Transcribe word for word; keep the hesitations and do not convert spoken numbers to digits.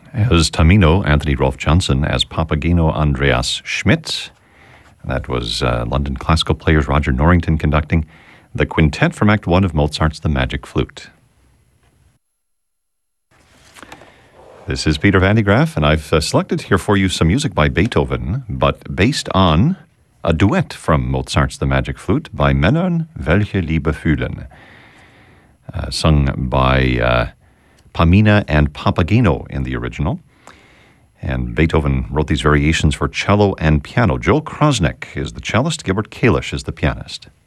As Tamino, Anthony Rolf Johnson, as Papageno, Andreas Schmidt. That was uh, London classical players Roger Norrington conducting the quintet from Act One of Mozart's The Magic Flute. This is Peter Van de Graaff, and I've uh, selected here for you some music by Beethoven, but based on a duet from Mozart's The Magic Flute by Männern, welche Liebe fühlen, uh, sung by uh, Pamina and Papageno in the original. And Beethoven wrote these variations for cello and piano. Joel Krosnick is the cellist, Gilbert Kalish is the pianist.